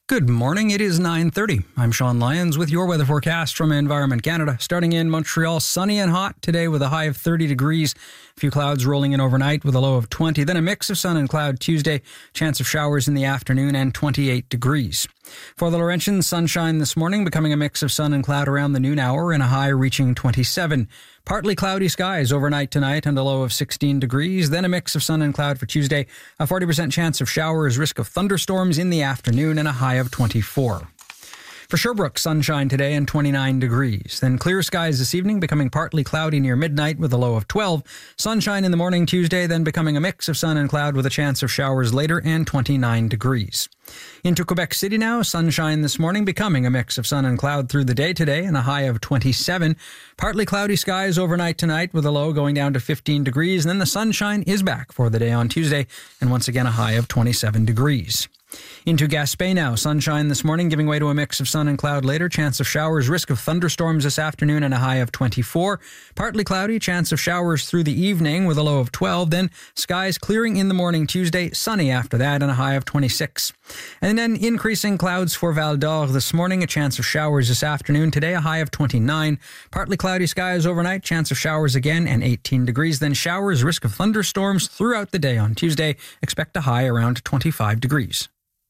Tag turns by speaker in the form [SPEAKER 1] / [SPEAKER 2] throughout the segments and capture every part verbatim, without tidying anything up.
[SPEAKER 1] Good morning. It is nine thirty. I'm Sean Lyons with your weather forecast from Environment Canada. Starting in Montreal, sunny and hot today with a high of thirty degrees. A few clouds rolling in overnight with a low of twenty. Then a mix of sun and cloud Tuesday. Chance of showers in the afternoon and twenty-eight degrees. For the Laurentians, sunshine this morning, becoming a mix of sun and cloud around the noon hour and a high reaching twenty-seven. Partly cloudy skies overnight tonight and a low of sixteen degrees. Then a mix of sun and cloud for Tuesday. A forty percent chance of showers, risk of thunderstorms in the afternoon and a high of twenty-four. For Sherbrooke, sunshine today and twenty-nine degrees. Then clear skies this evening, becoming partly cloudy near midnight with a low of twelve. Sunshine in the morning Tuesday, then becoming a mix of sun and cloud with a chance of showers later and twenty-nine degrees. Into Quebec City now, sunshine this morning, becoming a mix of sun and cloud through the day today and a high of twenty-seven. Partly cloudy skies overnight tonight with a low going down to fifteen degrees. And then the sunshine is back for the day on Tuesday and once again a high of twenty-seven degrees. Into Gaspé now, sunshine this morning, giving way to a mix of sun and cloud later. Chance of showers, risk of thunderstorms this afternoon and a high of twenty-four. Partly cloudy, chance of showers through the evening with a low of twelve. Then skies clearing in the morning Tuesday, sunny after that and a high of twenty-six. And then increasing clouds for Val d'Or this morning, a chance of showers this afternoon. Today a high of twenty-nine. Partly cloudy skies overnight, chance of showers again and eighteen degrees. Then showers, risk of thunderstorms throughout the day on Tuesday. Expect a high around twenty-five degrees.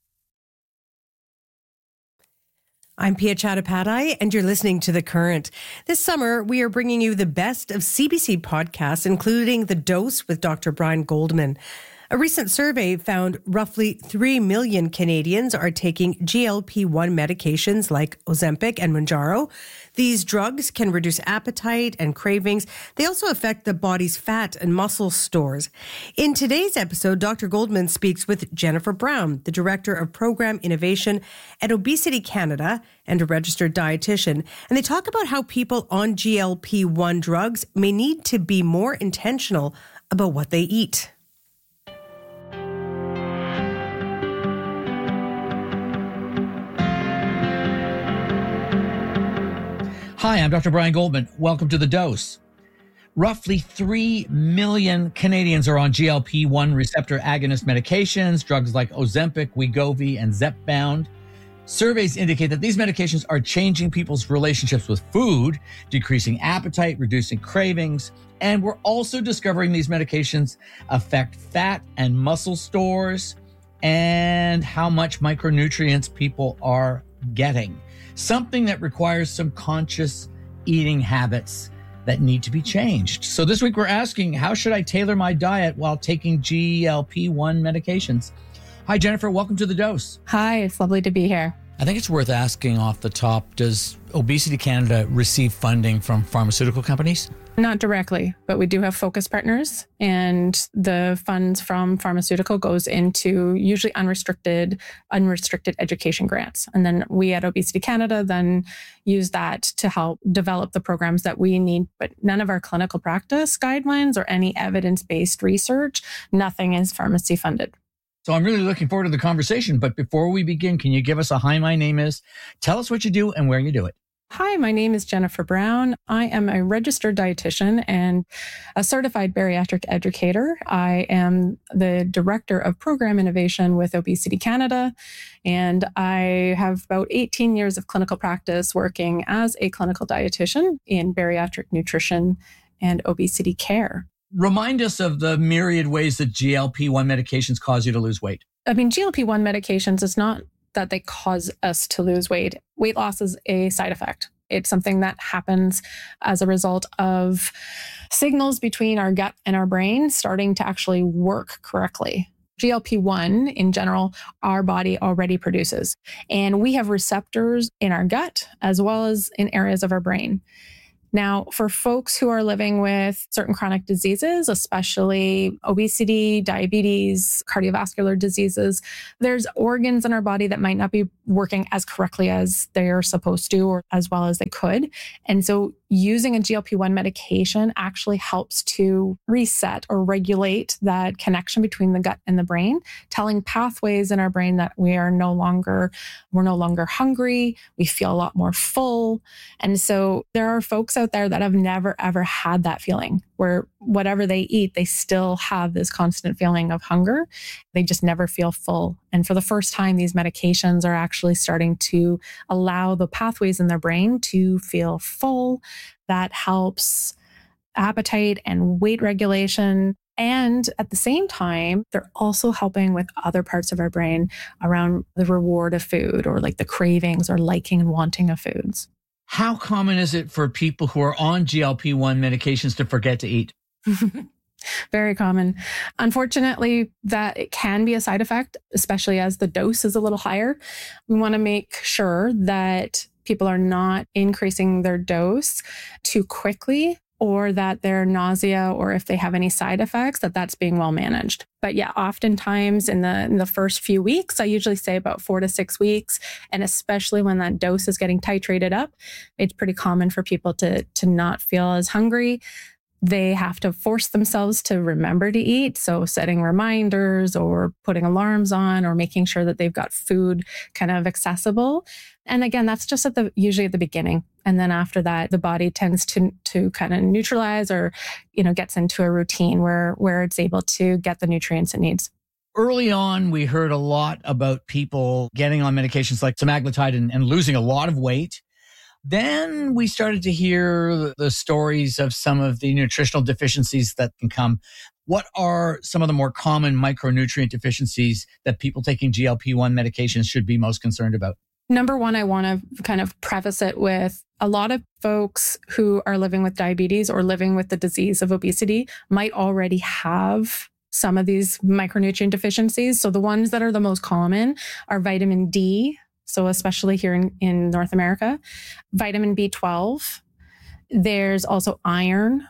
[SPEAKER 2] I'm Pia Chattopadhyay, and you're listening to The Current. This summer, we are bringing you the best of C B C podcasts, including The Dose with Doctor Brian Goldman. A recent survey found roughly three million Canadians are taking G L P one medications like Ozempic and Mounjaro. These drugs can reduce appetite and cravings. They also affect the body's fat and muscle stores. In today's episode, Doctor Goldman speaks with Jennifer Brown, the Director of Program Innovation at Obesity Canada and a registered dietitian. And they talk about how people on G L P one drugs may need to be more intentional about what they eat.
[SPEAKER 3] Hi, I'm Doctor Brian Goldman. Welcome to The Dose. Roughly three million Canadians are on G L P one receptor agonist medications, drugs like Ozempic, Wegovy, and Zepbound. Surveys indicate that these medications are changing people's relationships with food, decreasing appetite, reducing cravings, and we're also discovering these medications affect fat and muscle stores and how much micronutrients people are getting. Something that requires some conscious eating habits that need to be changed. So this week we're asking, how should I tailor my diet while taking G L P one medications? Hi, Jennifer. Welcome to The Dose.
[SPEAKER 4] Hi, it's lovely to be here.
[SPEAKER 3] I think it's worth asking off the top, does Obesity Canada receive funding from pharmaceutical companies?
[SPEAKER 4] Not directly, but we do have focus partners, and the funds from pharmaceutical goes into usually unrestricted, unrestricted education grants. And then we at Obesity Canada then use that to help develop the programs that we need. But none of our clinical practice guidelines or any evidence-based research, nothing is pharmacy funded.
[SPEAKER 3] So I'm really looking forward to the conversation. But before we begin, can you give us a hi, my name is, tell us what you do and where you do it.
[SPEAKER 4] Hi, my name is Jennifer Brown. I am a registered dietitian and a certified bariatric educator. I am the Director of Program Innovation with Obesity Canada, and I have about eighteen years of clinical practice working as a clinical dietitian in bariatric nutrition and obesity care.
[SPEAKER 3] Remind us of the myriad ways that G L P one medications cause you to lose weight.
[SPEAKER 4] I mean, G L P one medications is not that they cause us to lose weight. Weight loss is a side effect. It's something that happens as a result of signals between our gut and our brain starting to actually work correctly. G L P one in general, our body already produces. And we have receptors in our gut as well as in areas of our brain. Now, for folks who are living with certain chronic diseases, especially obesity, diabetes, cardiovascular diseases, there's organs in our body that might not be working as correctly as they're supposed to or as well as they could. And so using a G L P one medication actually helps to reset or regulate that connection between the gut and the brain, telling pathways in our brain that we are no longer, we're no longer hungry, we feel a lot more full. And so there are folks out there that have never, ever had that feeling where whatever they eat, they still have this constant feeling of hunger. They just never feel full. And for the first time, these medications are actually starting to allow the pathways in their brain to feel full. That helps appetite and weight regulation. And at the same time, they're also helping with other parts of our brain around the reward of food, or like the cravings or liking and wanting of foods.
[SPEAKER 3] How common is it for people who are on G L P one medications to forget to eat?
[SPEAKER 4] Very common. Unfortunately, that it can be a side effect, especially as the dose is a little higher. We want to make sure that people are not increasing their dose too quickly, or that their nausea, or if they have any side effects, that that's being well managed. But yeah, oftentimes in the in the first few weeks, I usually say about four to six weeks, and especially when that dose is getting titrated up, it's pretty common for people to to not feel as hungry. They have to force themselves to remember to eat. So setting reminders or putting alarms on, or making sure that they've got food kind of accessible. And again, that's just at the usually at the beginning. And then after that, the body tends to to kind of neutralize, or, you know, gets into a routine where where it's able to get the nutrients it needs.
[SPEAKER 3] Early on, we heard a lot about people getting on medications like semaglutide and, and losing a lot of weight. Then we started to hear the stories of some of the nutritional deficiencies that can come. What are some of the more common micronutrient deficiencies that people taking G L P one medications should be most concerned about?
[SPEAKER 4] Number one, I want to kind of preface it with a lot of folks who are living with diabetes or living with the disease of obesity might already have some of these micronutrient deficiencies. So the ones that are the most common are vitamin D, so especially here in, in North America, vitamin B twelve. There's also iron.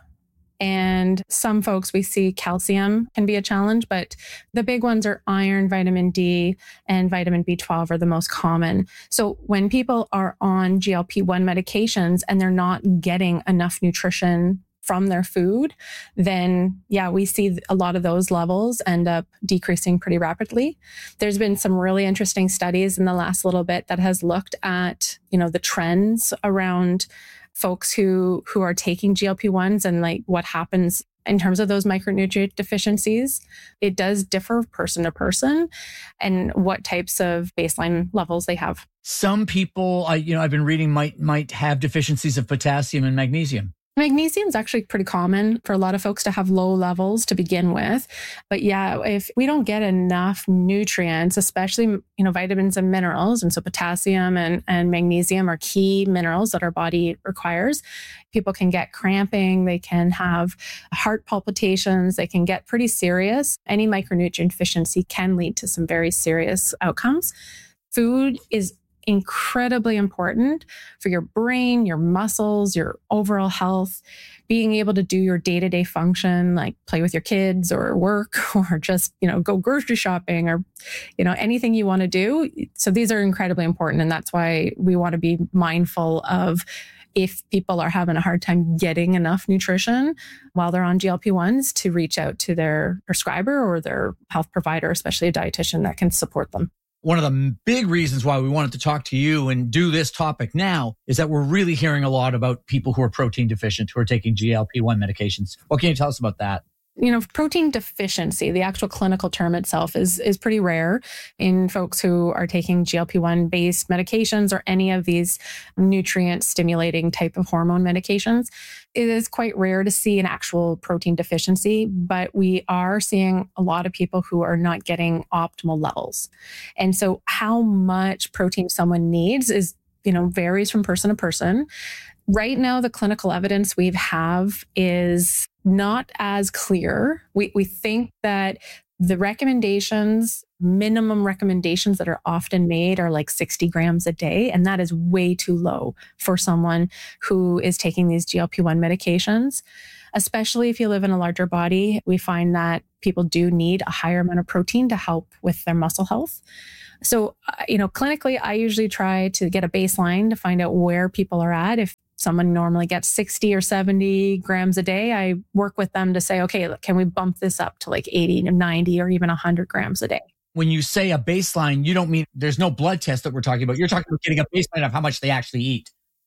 [SPEAKER 4] And some folks, we see calcium can be a challenge, but the big ones are iron, vitamin D, and vitamin B twelve are the most common. So when people are on G L P one medications and they're not getting enough nutrition from their food, then yeah, we see a lot of those levels end up decreasing pretty rapidly. There's been some really interesting studies in the last little bit that has looked at, you know, the trends around folks who who are taking G L P ones and like what happens in terms of those micronutrient deficiencies. It does differ person to person and what types of baseline levels they have.
[SPEAKER 3] Some people, I you know, I've been reading might might have deficiencies of potassium and magnesium.
[SPEAKER 4] Magnesium is actually pretty common for a lot of folks to have low levels to begin with. But yeah, if we don't get enough nutrients, especially, you know, vitamins and minerals, and so potassium and, and magnesium are key minerals that our body requires, people can get cramping, they can have heart palpitations, they can get pretty serious. Any micronutrient deficiency can lead to some very serious outcomes. Food is incredibly important for your brain, your muscles, your overall health, being able to do your day-to-day function, like play with your kids or work or just, you know, go grocery shopping or, you know, anything you want to do. So these are incredibly important. And that's why we want to be mindful of if people are having a hard time getting enough nutrition while they're on G L P ones, to reach out to their prescriber or their health provider, especially a dietitian that can support them.
[SPEAKER 3] One of the big reasons why we wanted to talk to you and do this topic now is that we're really hearing a lot about people who are protein deficient, who are taking G L P one medications. What can you tell us about that?
[SPEAKER 4] You know, protein deficiency, the actual clinical term itself is, is pretty rare in folks who are taking G L P one based medications or any of these nutrient stimulating type of hormone medications. It is quite rare to see an actual protein deficiency, but we are seeing a lot of people who are not getting optimal levels. And so how much protein someone needs is, you know, varies from person to person. Right now, the clinical evidence we have is not as clear. We we think that the recommendations, minimum recommendations that are often made are like sixty grams a day. And that is way too low for someone who is taking these G L P one medications. Especially if you live in a larger body, we find that people do need a higher amount of protein to help with their muscle health. So, you know, clinically, I usually try to get a baseline to find out where people are at. If someone normally gets sixty or seventy grams a day, I work with them to say, okay, can we bump this up to like eighty to ninety or even one hundred grams a day?
[SPEAKER 3] When you say a baseline, you don't mean there's no blood test that we're talking about. You're talking about getting a baseline of how much they actually eat.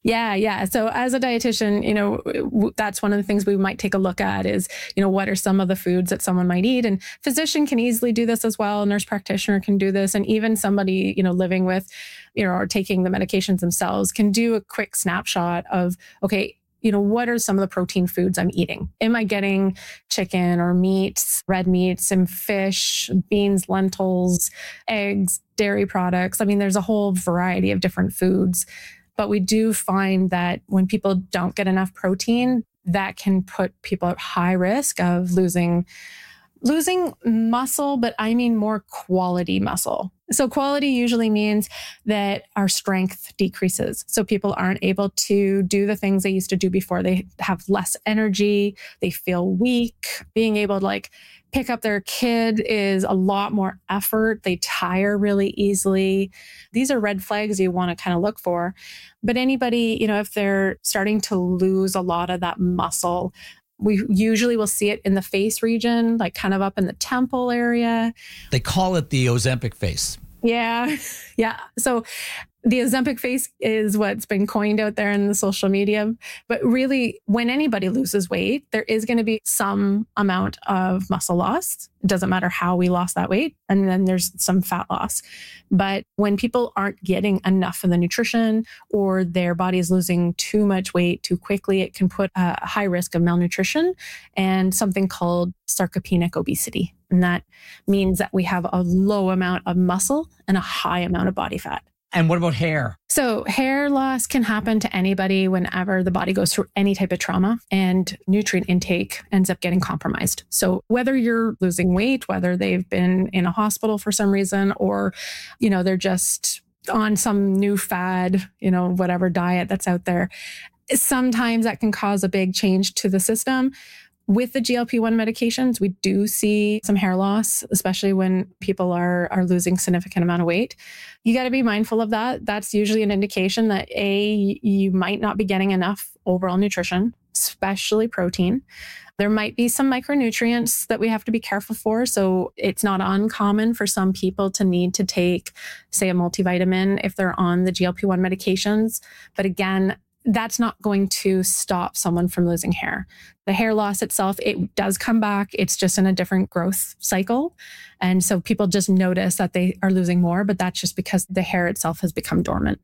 [SPEAKER 4] Yeah, yeah. So as a dietitian, you know, w- that's one of the things we might take a look at is, you know, what are some of the foods that someone might eat? And physician can easily do this as well. Nurse practitioner can do this. And even somebody, you know, living with, you know, or taking the medications themselves can do a quick snapshot of, okay, you know, what are some of the protein foods I'm eating? Am I getting chicken or meats, red meats, and fish, beans, lentils, eggs, dairy products? I mean, there's a whole variety of different foods. But we do find that when people don't get enough protein, that can put people at high risk of losing losing muscle, but I mean more quality muscle. So quality usually means that our strength decreases. So people aren't able to do the things they used to do before. They have less energy. They feel weak. Being able to like pick up their kid is a lot more effort. They tire really easily. These are red flags you want to kind of look for. But anybody, you know, if they're starting to lose a lot of that muscle, we usually will see it in the face region, like kind of up in the temple area.
[SPEAKER 3] They call it the Ozempic face.
[SPEAKER 4] Yeah. Yeah. So the Ozempic face is what's been coined out there in the social media. But really, when anybody loses weight, there is going to be some amount of muscle loss. It doesn't matter how we lost that weight. And then there's some fat loss. But when people aren't getting enough of the nutrition or their body is losing too much weight too quickly, it can put a high risk of malnutrition and something called sarcopenic obesity. And that means that we have a low amount of muscle and a high amount of body fat.
[SPEAKER 3] And what about hair?
[SPEAKER 4] So hair loss can happen to anybody whenever the body goes through any type of trauma and nutrient intake ends up getting compromised. So whether you're losing weight, whether they've been in a hospital for some reason, or, you know, they're just on some new fad, you know, whatever diet that's out there, sometimes that can cause a big change to the system. With the G L P one medications, we do see some hair loss, especially when people are are losing significant amount of weight. You got to be mindful of that. That's usually an indication that A, you might not be getting enough overall nutrition, especially protein. There might be some micronutrients that we have to be careful for. So it's not uncommon for some people to need to take, say, a multivitamin if they're on the G L P one medications. But again, that's not going to stop someone from losing hair. The hair loss itself, it does come back. It's just in a different growth cycle. And so people just notice that they are losing more, but that's just because the hair itself has become dormant.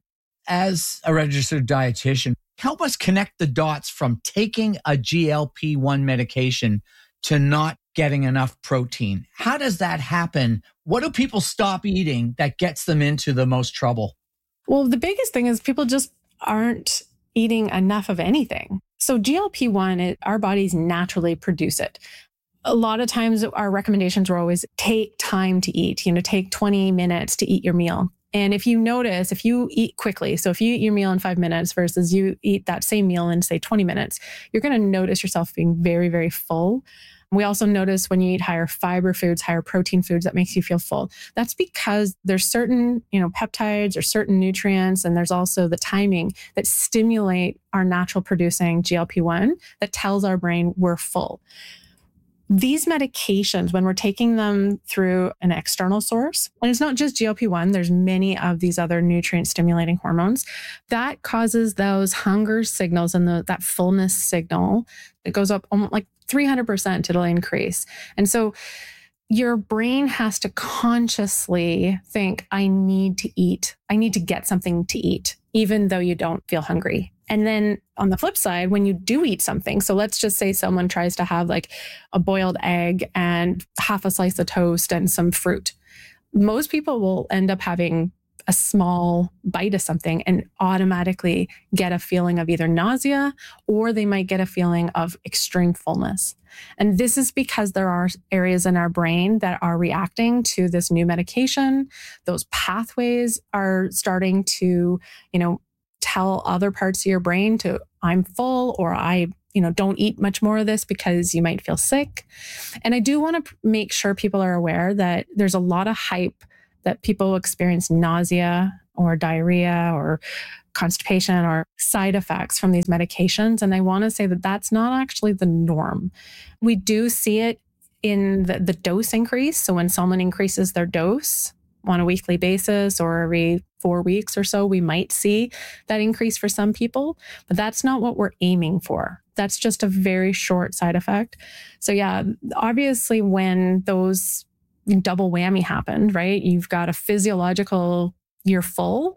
[SPEAKER 3] As a registered dietitian, help us connect the dots from taking a G L P one medication to not getting enough protein. How does that happen? What do people stop eating that gets them into the most trouble?
[SPEAKER 4] Well, the biggest thing is people just aren't eating enough of anything. So G L P one, it, our bodies naturally produce it. A lot of times our recommendations were always take time to eat, you know, take twenty minutes to eat your meal. And if you notice, if you eat quickly, so if you eat your meal in five minutes versus you eat that same meal in say twenty minutes, you're going to notice yourself being very, very full. We also notice when you eat higher fiber foods, higher protein foods, that makes you feel full. That's because there's certain, you know, peptides or certain nutrients, and there's also the timing that stimulate our natural producing G L P one that tells our brain we're full. These medications, when we're taking them through an external source, and it's not just G L P one, there's many of these other nutrient stimulating hormones, that causes those hunger signals and the, that fullness signal that goes up almost like three hundred percent, it'll increase. And so your brain has to consciously think, I need to eat. I need to get something to eat, even though you don't feel hungry. And then on the flip side, when you do eat something, so let's just say someone tries to have like a boiled egg and half a slice of toast and some fruit. Most people will end up having a small bite of something and automatically get a feeling of either nausea, or they might get a feeling of extreme fullness. And this is because there are areas in our brain that are reacting to this new medication. Those pathways are starting to, you know, tell other parts of your brain to, I'm full, or I, you know, don't eat much more of this because you might feel sick. And I do want to make sure people are aware that there's a lot of hype that people experience nausea or diarrhea or constipation or side effects from these medications. And I want to say that that's not actually the norm. We do see it in the, the dose increase. So when someone increases their dose, on a weekly basis or every four weeks or so, we might see that increase for some people, but that's not what we're aiming for. That's just a very short side effect. So yeah, obviously when those double whammy happened, right? You've got a physiological, you're full,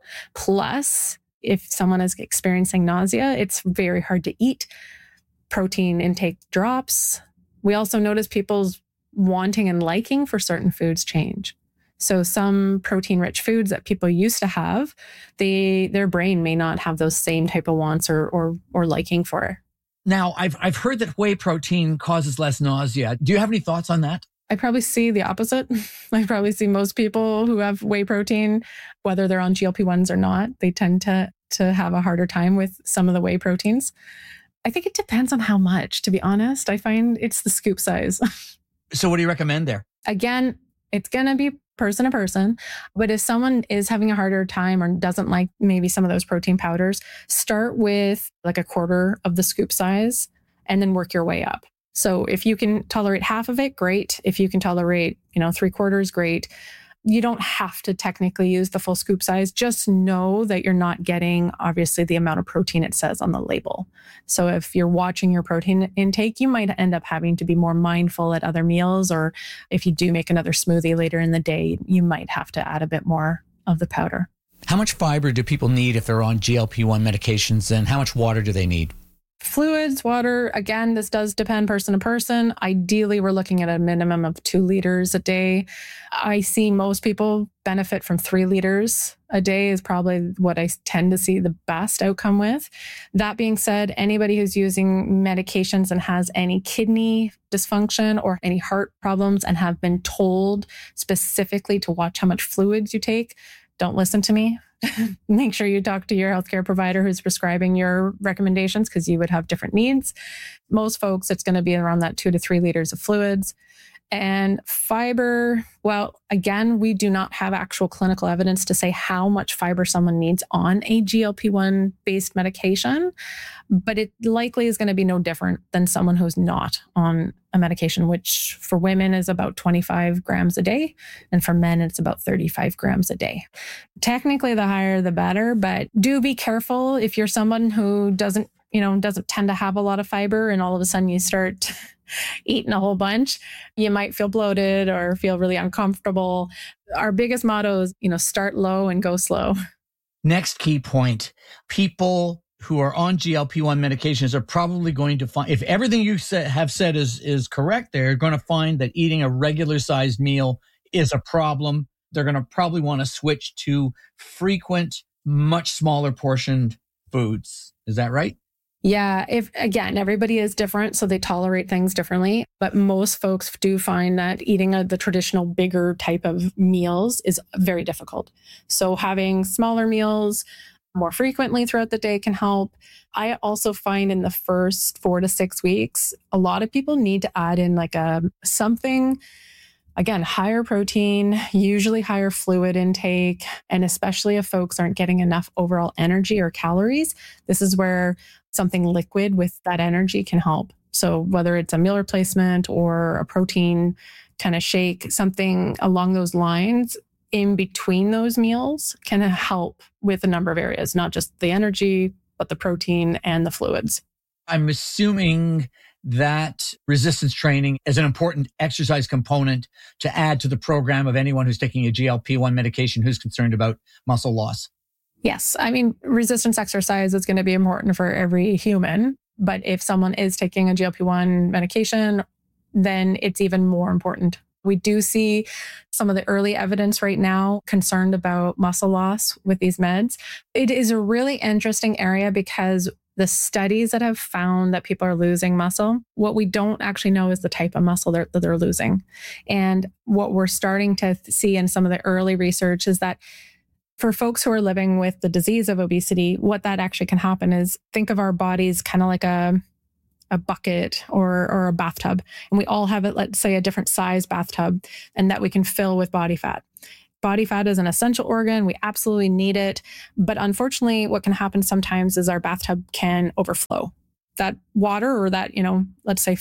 [SPEAKER 4] plus if someone is experiencing nausea, it's very hard to eat. Protein intake drops. We also notice people's wanting and liking for certain foods change. So some protein-rich foods that people used to have, they their brain may not have those same type of wants or or, or liking for it.
[SPEAKER 3] Now, I've I've heard that whey protein causes less nausea. Do you have any thoughts on that?
[SPEAKER 4] I probably see the opposite. I probably see most people who have whey protein, whether they're on G L P ones or not, they tend to to have a harder time with some of the whey proteins. I think it depends on how much, to be honest. I find it's the scoop size.
[SPEAKER 3] So what do you recommend there?
[SPEAKER 4] Again, it's going to be person to person. But if someone is having a harder time or doesn't like maybe some of those protein powders, start with like a quarter of the scoop size and then work your way up. So if you can tolerate half of it, great. If you can tolerate, you know, three quarters, great. You don't have to technically use the full scoop size. Just know that you're not getting, obviously, the amount of protein it says on the label. So if you're watching your protein intake, you might end up having to be more mindful at other meals, or if you do make another smoothie later in the day, you might have to add a bit more of the powder.
[SPEAKER 3] How much fiber do people need if they're on G L P one medications, and how much water do they need?
[SPEAKER 4] Fluids, water, again, this does depend person to person. Ideally, we're looking at a minimum of two liters a day. I see most people benefit from three liters a day is probably what I tend to see the best outcome with. That being said, anybody who's using medications and has any kidney dysfunction or any heart problems and have been told specifically to watch how much fluids you take, don't listen to me. Make sure you talk to your healthcare provider who's prescribing your recommendations, because you would have different needs. Most folks, it's going to be around that two to three liters of fluids. And fiber, well, again, we do not have actual clinical evidence to say how much fiber someone needs on a G L P one based medication, but it likely is going to be no different than someone who's not on a medication, which for women is about twenty-five grams a day. And for men, it's about thirty-five grams a day. Technically, the higher, the better, but do be careful if you're someone who doesn't, you know, doesn't tend to have a lot of fiber and all of a sudden you start eating a whole bunch, you might feel bloated or feel really uncomfortable. Our biggest motto is, you know, start low and go slow.
[SPEAKER 3] Next key point, people who are on G L P one medications are probably going to find, if everything you say, have said is, is correct, they're going to find that eating a regular sized meal is a problem. They're going to probably want to switch to frequent, much smaller portioned foods. Is that right?
[SPEAKER 4] Yeah. If again, everybody is different, so they tolerate things differently. But most folks do find that eating a, the traditional bigger type of meals is very difficult. So having smaller meals more frequently throughout the day can help. I also find in the first four to six weeks, a lot of people need to add in like a something. Again, higher protein, usually higher fluid intake, and especially if folks aren't getting enough overall energy or calories, this is where something liquid with that energy can help. So whether it's a meal replacement or a protein kind of shake, something along those lines in between those meals can help with a number of areas, not just the energy, but the protein and the fluids.
[SPEAKER 3] I'm assuming that resistance training is an important exercise component to add to the program of anyone who's taking a G L P one medication who's concerned about muscle loss.
[SPEAKER 4] Yes. I mean, resistance exercise is going to be important for every human. But if someone is taking a G L P one medication, then it's even more important. We do see some of the early evidence right now concerned about muscle loss with these meds. It is a really interesting area because the studies that have found that people are losing muscle, what we don't actually know is the type of muscle that they're losing. And what we're starting to see in some of the early research is that for folks who are living with the disease of obesity, what that actually can happen is think of our bodies kind of like a, a bucket or, or a bathtub. And we all have it, let's say, a different size bathtub, and that we can fill with body fat. Body fat is an essential organ. We absolutely need it. But unfortunately, what can happen sometimes is our bathtub can overflow. That water or that, you know, let's say fat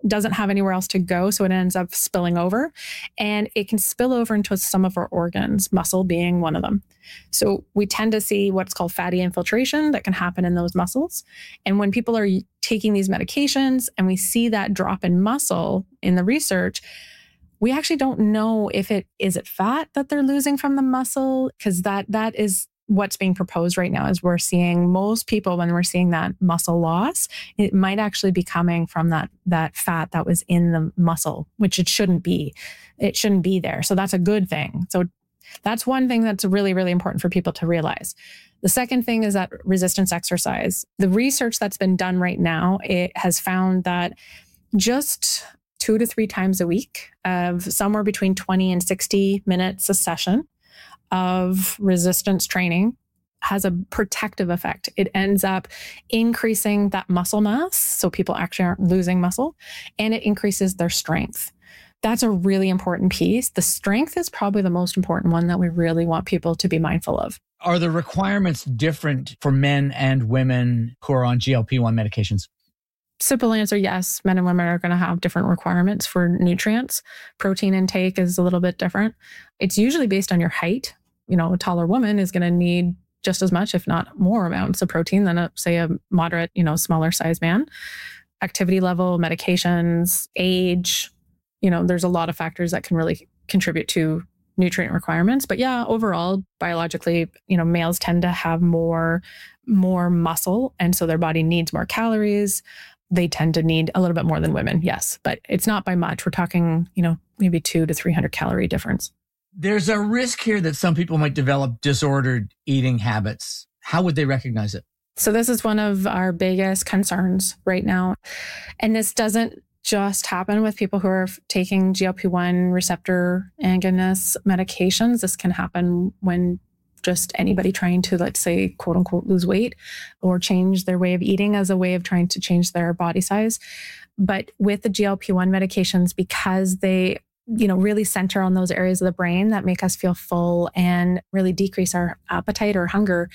[SPEAKER 4] doesn't have anywhere else to go. So it ends up spilling over, and it can spill over into some of our organs, muscle being one of them. So we tend to see what's called fatty infiltration that can happen in those muscles. And when people are taking these medications and we see that drop in muscle in the research, we actually don't know if it is it fat that they're losing from the muscle, because that that is what's being proposed right now. Is we're seeing most people, when we're seeing that muscle loss, it might actually be coming from that that fat that was in the muscle, which it shouldn't be. It shouldn't be there. So that's a good thing. So that's one thing that's really, really important for people to realize. The second thing is that resistance exercise. The research that's been done right now, it has found that just two to three times a week of somewhere between twenty and sixty minutes a session of resistance training has a protective effect. It ends up increasing that muscle mass, so people actually aren't losing muscle, and it increases their strength. That's a really important piece. The strength is probably the most important one that we really want people to be mindful of.
[SPEAKER 3] Are the requirements different for men and women who are on G L P one medications?
[SPEAKER 4] Simple answer, yes. Men and women are going to have different requirements for nutrients. Protein intake is a little bit different. It's usually based on your height. You know, a taller woman is going to need just as much, if not more amounts of protein than, a, say, a moderate, you know, smaller size man. Activity level, medications, age, you know, there's a lot of factors that can really contribute to nutrient requirements. But yeah, overall, biologically, you know, males tend to have more, more muscle. And so their body needs more calories. They tend to need a little bit more than women. Yes. But it's not by much. We're talking, you know, maybe two to three hundred calorie difference.
[SPEAKER 3] There's a risk here that some people might develop disordered eating habits. How would they recognize it?
[SPEAKER 4] So this is one of our biggest concerns right now. And this doesn't just happen with people who are taking G L P one receptor agonist medications. This can happen when just anybody trying to, let's say, quote unquote, lose weight or change their way of eating as a way of trying to change their body size. But with the G L P one medications, because they, you know, really center on those areas of the brain that make us feel full and really decrease our appetite or hunger,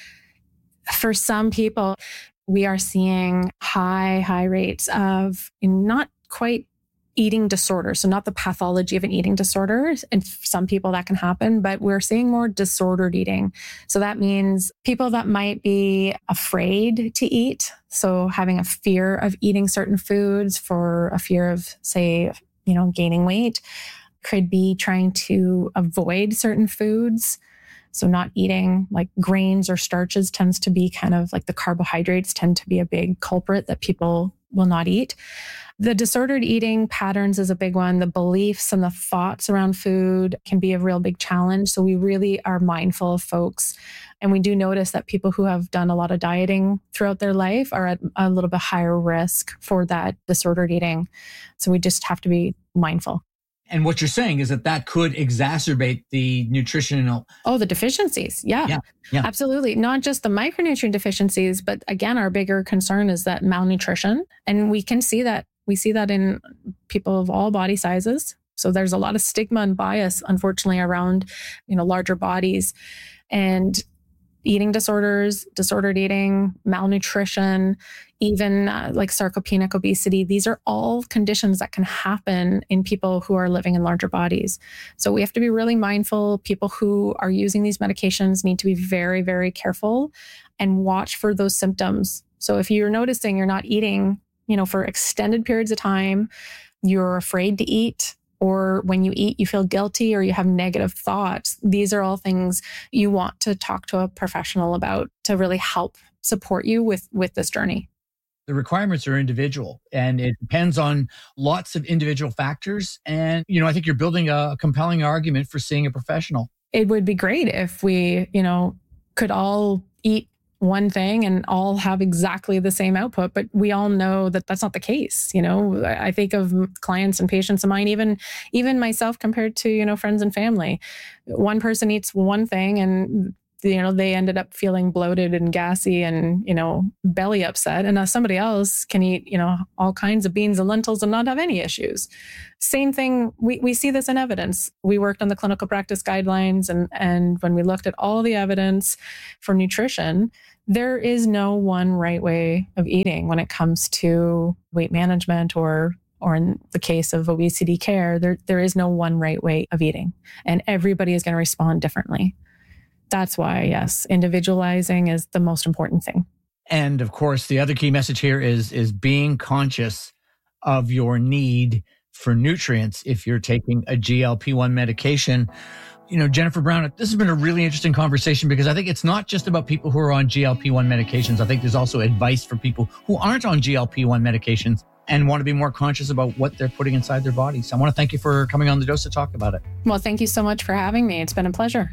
[SPEAKER 4] for some people, we are seeing high, high rates of not quite eating disorder. So not the pathology of an eating disorder. And for some people that can happen, but we're seeing more disordered eating. So that means people that might be afraid to eat. So having a fear of eating certain foods for a fear of, say, you know, gaining weight, could be trying to avoid certain foods. So not eating like grains or starches tends to be kind of like the carbohydrates tend to be a big culprit that people will not eat. The disordered eating patterns is a big one. The beliefs and the thoughts around food can be a real big challenge. So we really are mindful of folks. And we do notice that people who have done a lot of dieting throughout their life are at a little bit higher risk for that disordered eating. So we just have to be mindful.
[SPEAKER 3] And what you're saying is that that could exacerbate the nutritional...
[SPEAKER 4] Oh, the deficiencies. Yeah,
[SPEAKER 3] yeah, yeah,
[SPEAKER 4] absolutely. Not just the micronutrient deficiencies, but again, our bigger concern is that malnutrition. And we can see that. We see that in people of all body sizes. So there's a lot of stigma and bias, unfortunately, around, you know, larger bodies and eating disorders, disordered eating, malnutrition, even uh, like sarcopenic obesity. These are all conditions that can happen in people who are living in larger bodies. So we have to be really mindful. People who are using these medications need to be very, very careful and watch for those symptoms. So if you're noticing you're not eating, you know, for extended periods of time, you're afraid to eat, or when you eat, you feel guilty or you have negative thoughts. These are all things you want to talk to a professional about to really help support you with, with this journey.
[SPEAKER 3] The requirements are individual and it depends on lots of individual factors. And, you know, I think you're building a compelling argument for seeing a professional.
[SPEAKER 4] It would be great if we, you know, could all eat one thing and all have exactly the same output, but we all know that that's not the case. You know, I think of clients and patients of mine, even, even myself compared to, you know, friends and family. One person eats one thing and, you know, they ended up feeling bloated and gassy and, you know, belly upset. And now somebody else can eat, you know, all kinds of beans and lentils and not have any issues. Same thing. We, we see this in evidence. We worked on the clinical practice guidelines. And, and when we looked at all the evidence for nutrition, there is no one right way of eating when it comes to weight management or or in the case of obesity care, there, there is no one right way of eating, and everybody is going to respond differently. That's why, yes, individualizing is the most important thing.
[SPEAKER 3] And of course, the other key message here is, is being conscious of your need for nutrients if you're taking a G L P one medication. You know, Jennifer Brown, this has been a really interesting conversation because I think it's not just about people who are on G L P one medications. I think there's also advice for people who aren't on G L P one medications and want to be more conscious about what they're putting inside their bodies. I want to thank you for coming on The Dose to talk about it.
[SPEAKER 4] Well, thank you so much for having me. It's been a pleasure.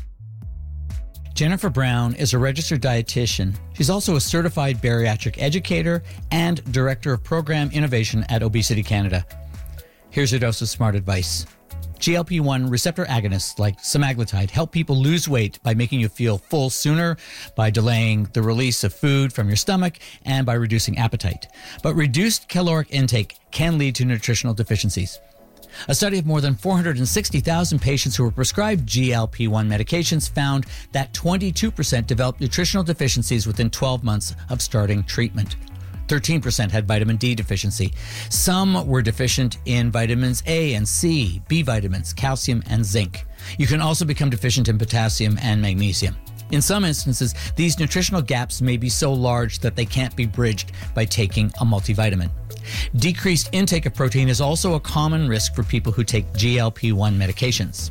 [SPEAKER 3] Jennifer Brown is a registered dietitian. She's also a certified bariatric educator and director of program innovation at Obesity Canada. Here's your dose of smart advice. G L P one receptor agonists like semaglutide help people lose weight by making you feel full sooner, by delaying the release of food from your stomach, and by reducing appetite. But reduced caloric intake can lead to nutritional deficiencies. A study of more than four hundred sixty thousand patients who were prescribed G L P one medications found that twenty-two percent developed nutritional deficiencies within twelve months of starting treatment. thirteen percent had vitamin D deficiency. Some were deficient in vitamins A and C, B vitamins, calcium, and zinc. You can also become deficient in potassium and magnesium. In some instances, these nutritional gaps may be so large that they can't be bridged by taking a multivitamin. Decreased intake of protein is also a common risk for people who take G L P one medications.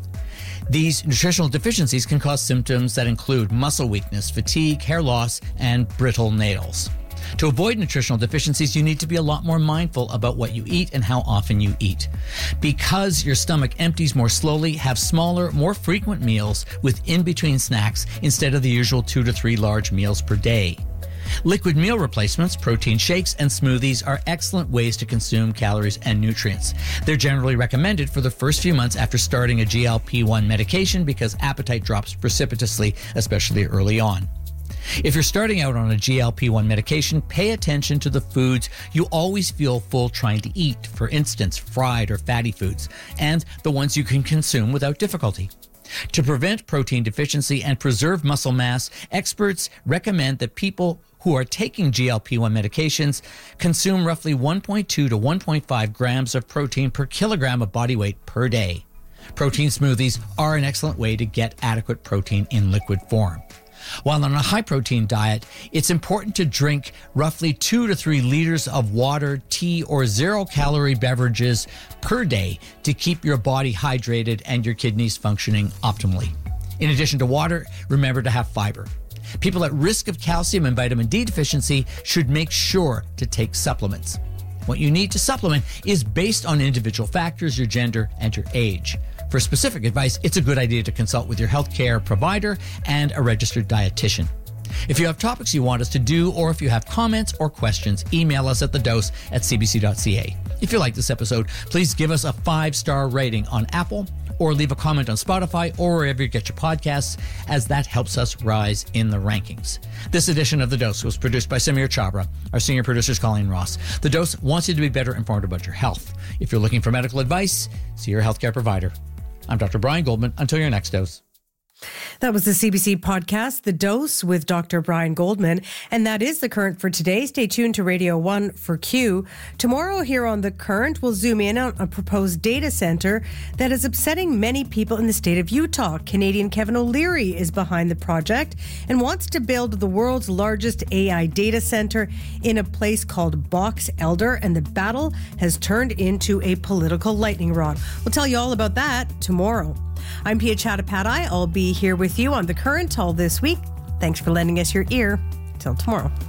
[SPEAKER 3] These nutritional deficiencies can cause symptoms that include muscle weakness, fatigue, hair loss, and brittle nails. To avoid nutritional deficiencies, you need to be a lot more mindful about what you eat and how often you eat. Because your stomach empties more slowly, have smaller, more frequent meals with in-between snacks instead of the usual two to three large meals per day. Liquid meal replacements, protein shakes, and smoothies are excellent ways to consume calories and nutrients. They're generally recommended for the first few months after starting a G L P one medication because appetite drops precipitously, especially early on. If you're starting out on a G L P one medication, pay attention to the foods you always feel full trying to eat, for instance, fried or fatty foods, and the ones you can consume without difficulty. To prevent protein deficiency and preserve muscle mass, experts recommend that people who are taking G L P one medications consume roughly one point two to one point five grams of protein per kilogram of body weight per day. Protein smoothies are an excellent way to get adequate protein in liquid form. While on a high-protein diet, it's important to drink roughly two to three liters of water, tea, or zero-calorie beverages per day to keep your body hydrated and your kidneys functioning optimally. In addition to water, remember to have fiber. People at risk of calcium and vitamin D deficiency should make sure to take supplements. What you need to supplement is based on individual factors, your gender, and your age. For specific advice, it's a good idea to consult with your healthcare provider and a registered dietitian. If you have topics you want us to do, or if you have comments or questions, email us at the dose at c b c dot c a. If you like this episode, please give us a five-star rating on Apple, or leave a comment on Spotify or wherever you get your podcasts, as that helps us rise in the rankings. This edition of The Dose was produced by Samir Chabra. Our senior producer is Colleen Ross. The Dose wants you to be better informed about your health. If you're looking for medical advice, see your healthcare provider. I'm Doctor Brian Goldman. Until your next dose.
[SPEAKER 2] That was the C B C podcast, The Dose with Doctor Brian Goldman. And that is The Current for today. Stay tuned to Radio one for Q. Tomorrow here on The Current, we'll zoom in on a proposed data center that is upsetting many people in the state of Utah. Canadian Kevin O'Leary is behind the project and wants to build the world's largest A I data center in a place called Box Elder. And the battle has turned into a political lightning rod. We'll tell you all about that tomorrow. I'm Pia Chattopadhyay. I'll be here with you on The Current all this week. Thanks for lending us your ear. Till tomorrow.